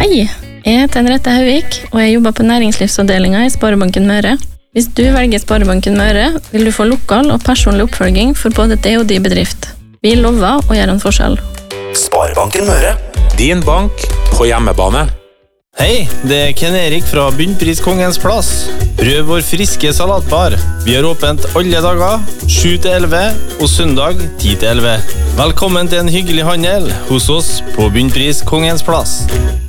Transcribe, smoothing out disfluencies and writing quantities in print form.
Hei, jeg heter Henriette Hauvik, og jeg jobber på næringslivsavdelingen i Sparebanken Møre. Hvis du velger Sparebanken Møre, vil du få lokal og personlig oppfølging for både det og din bedrift. Vi lover å gjøre en forskjell. Sparebanken Møre. Din bank på hjemmebane. Hei, det er Ken Erik fra Bunnpris Kongens Plass. Prøv vår friske salatbar. Vi har åpent alle dager, 7-11 og søndag 10-11. Velkommen til en hyggelig handel hos oss på Bunnpris Kongens Plass.